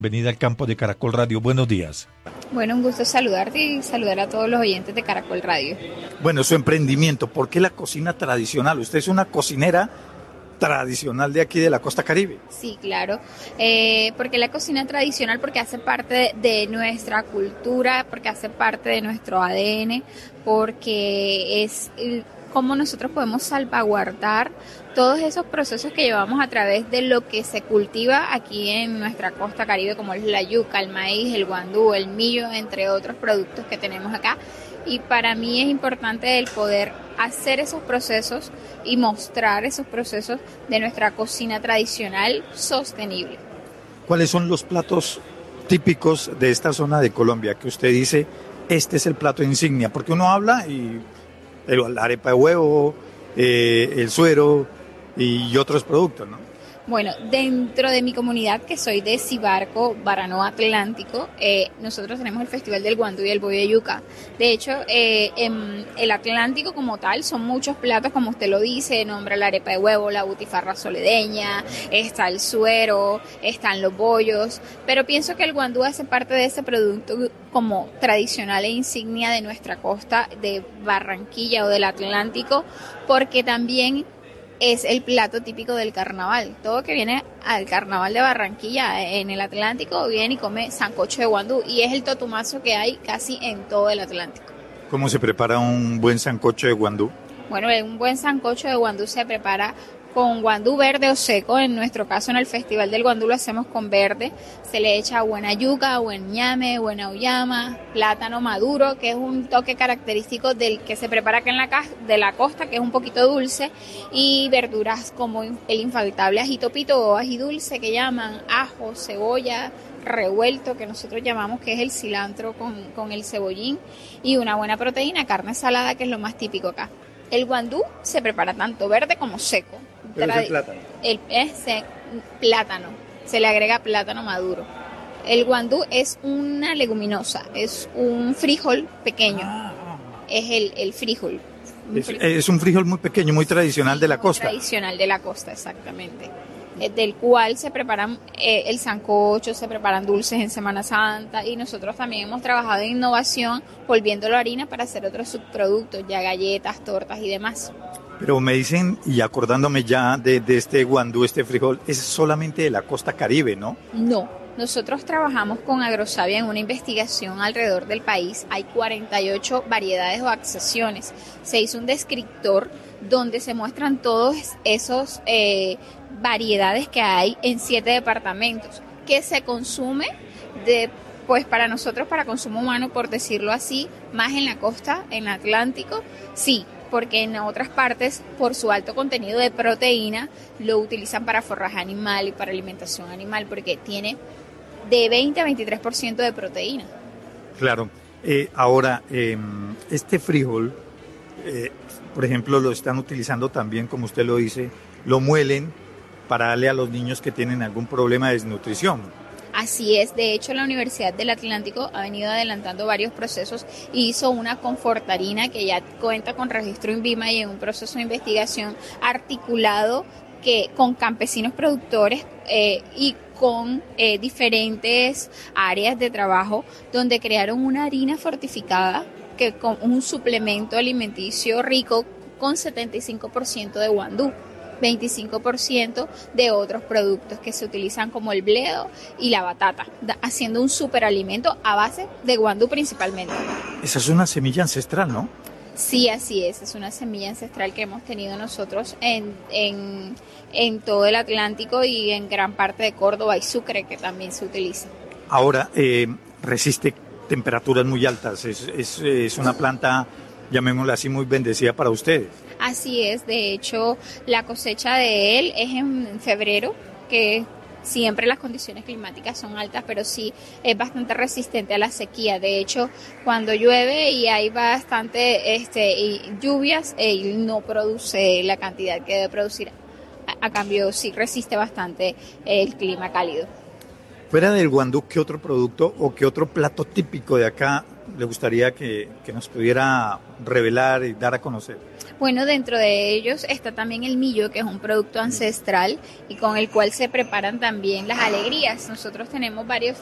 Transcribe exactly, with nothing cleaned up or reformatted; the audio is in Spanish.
Bienvenida al campo de Caracol Radio. Buenos días. Bueno, un gusto saludarte y saludar a todos los oyentes de Caracol Radio. Bueno, su emprendimiento, ¿por qué la cocina tradicional? Usted es una cocinera tradicional de aquí de la costa Caribe. Sí, claro. Eh, porque la cocina tradicional, porque hace parte de nuestra cultura, porque hace parte de nuestro A D N, porque es cómo nosotros podemos salvaguardar todos esos procesos que llevamos a través de lo que se cultiva aquí en nuestra costa Caribe, como es la yuca, el maíz, el guandú, el millo, entre otros productos que tenemos acá. Y para mí es importante el poder hacer esos procesos y mostrar esos procesos de nuestra cocina tradicional sostenible. ¿Cuáles son los platos típicos de esta zona de Colombia que usted dice, este es el plato insignia? Porque uno habla y el, la arepa de huevo, eh, el suero y otros productos, ¿no? Bueno, dentro de mi comunidad, que soy de Cibarco, Barano Atlántico, eh, nosotros tenemos el Festival del Guandú y el Bollo de Yuca. De hecho, eh, en el Atlántico como tal son muchos platos, como usted lo dice, nombra la arepa de huevo, la butifarra soledeña, está el suero, están los bollos, pero pienso que el guandú hace parte de ese producto como tradicional e insignia de nuestra costa de Barranquilla o del Atlántico, porque también es el plato típico del carnaval. Todo que viene al carnaval de Barranquilla en el Atlántico viene y come sancocho de guandú, y es el totumazo que hay casi en todo el Atlántico. ¿Cómo se prepara un buen sancocho de guandú? Bueno, un buen sancocho de guandú se prepara con guandú verde o seco. En nuestro caso, en el Festival del Guandú lo hacemos con verde. Se le echa buena yuca, buen ñame, buena auyama, plátano maduro, que es un toque característico del que se prepara acá en la ca- de la costa, que es un poquito dulce, y verduras como el infaltable ajito pito o ají dulce que llaman, ajo, cebolla revuelto, que nosotros llamamos, que es el cilantro con, con el cebollín, y una buena proteína, carne salada, que es lo más típico acá. El guandú se prepara tanto verde como seco. Pero es el plátano. El, ese plátano, se le agrega plátano maduro. El guandú es una leguminosa, es un frijol pequeño, ah. es el, el frijol. Un es, frijol. Es un frijol muy pequeño, muy tradicional sí, de la muy costa. Tradicional de la costa, exactamente. Del cual se preparan eh, el sancocho, se preparan dulces en Semana Santa, y nosotros también hemos trabajado en innovación volviéndolo harina para hacer otros subproductos, ya galletas, tortas y demás. Pero me dicen, y acordándome ya de, de este guandú, este frijol, es solamente de la costa Caribe, ¿no? No, nosotros trabajamos con Agrosavia en una investigación alrededor del país. Hay cuarenta y ocho variedades o accesiones. Se hizo un descriptor donde se muestran todos esos eh, variedades que hay en siete departamentos, que se consume de, pues para nosotros, para consumo humano, por decirlo así, más en la costa, en el Atlántico, sí, porque en otras partes, por su alto contenido de proteína, lo utilizan para forraje animal y para alimentación animal, porque tiene de veinte a veintitrés por ciento de proteína. Claro. Eh, ahora, eh, este frijol, eh, por ejemplo, lo están utilizando también, como usted lo dice, lo muelen para darle a los niños que tienen algún problema de desnutrición. Así es, de hecho la Universidad del Atlántico ha venido adelantando varios procesos y hizo una confortarina que ya cuenta con registro INVIMA y en un proceso de investigación articulado que con campesinos productores eh, y con eh, diferentes áreas de trabajo, donde crearon una harina fortificada que con un suplemento alimenticio rico con setenta y cinco por ciento de guandú, veinticinco por ciento de otros productos que se utilizan como el bledo y la batata, haciendo un superalimento a base de guandú principalmente. Esa es una semilla ancestral, ¿no? Sí, así es, es una semilla ancestral que hemos tenido nosotros en, en, en todo el Atlántico y en gran parte de Córdoba y Sucre, que también se utiliza. Ahora, eh, resiste temperaturas muy altas, es, es, es una planta, llamémosla así, muy bendecida para ustedes. Así es, de hecho la cosecha de él es en febrero, que siempre las condiciones climáticas son altas, pero sí es bastante resistente a la sequía. De hecho, cuando llueve y hay bastante este, y lluvias, él no produce la cantidad que debe producir. A, a cambio, sí resiste bastante el clima cálido. Fuera del guandú, ¿qué otro producto o qué otro plato típico de acá le gustaría que, que nos pudiera revelar y dar a conocer? Bueno, dentro de ellos está también el millo, que es un producto ancestral y con el cual se preparan también las alegrías. Nosotros tenemos varios